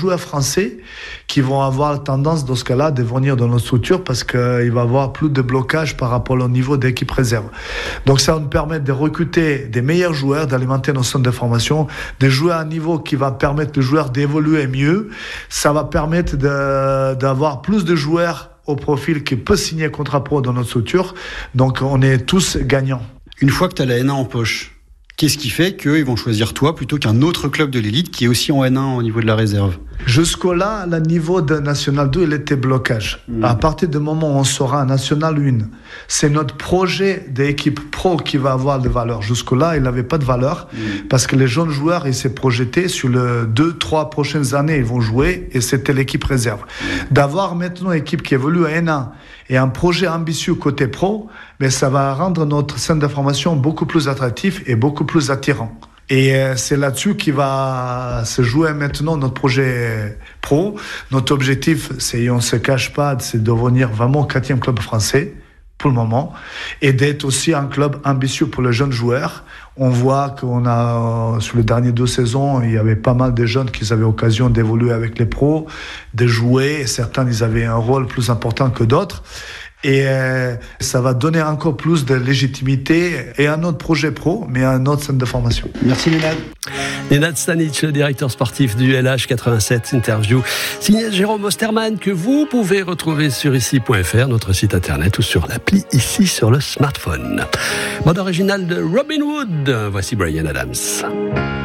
joueurs français qui vont avoir tendance dans ce cas-là de venir dans notre structure parce qu'il va y avoir plus de blocage par rapport au niveau d'équipe réserve. Donc ça va nous permettre de recruter des meilleurs joueurs, d'alimenter nos centres de formation, de jouer à un niveau qui va permettre aux joueurs d'évoluer mieux. Ça va permettre d'avoir plus de joueurs au profil qui peut signer contrat pro dans notre structure. Donc on est tous gagnants. Une fois que tu as la N1 en poche, qu'est-ce qui fait qu'ils vont choisir toi plutôt qu'un autre club de l'élite qui est aussi en N1 au niveau de la réserve ? Jusqu'au-là, le niveau de National 2, il était blocage. À partir du moment où on sera un National 1, c'est notre projet d'équipe pro qui va avoir de valeur. Jusqu'au-là, il n'avait pas de valeur parce que les jeunes joueurs, ils s'est projetés sur les 2-3 prochaines années, ils vont jouer et c'était l'équipe réserve. D'avoir maintenant une équipe qui évolue à N1 et un projet ambitieux côté pro, mais ça va rendre notre centre de formation beaucoup plus attractif et beaucoup plus attirant. Et c'est là-dessus qu'il va se jouer maintenant notre projet pro. Notre objectif, on ne se cache pas, c'est de devenir vraiment 4e club français pour le moment et d'être aussi un club ambitieux pour les jeunes joueurs. On voit qu'on a, sur les dernières 2 saisons, il y avait pas mal de jeunes qui avaient l'occasion d'évoluer avec les pros, de jouer. Et certains, ils avaient un rôle plus important que d'autres. Et ça va donner encore plus de légitimité et à notre projet pro, mais à notre centre de formation. Merci Nenad. Nenad Stanic, directeur sportif du LH87, interview signé Jérôme Osterman, que vous pouvez retrouver sur ici.fr, notre site internet, ou sur l'appli ici sur le smartphone. Bande originale de Robin Hood. Voici Bryan Adams.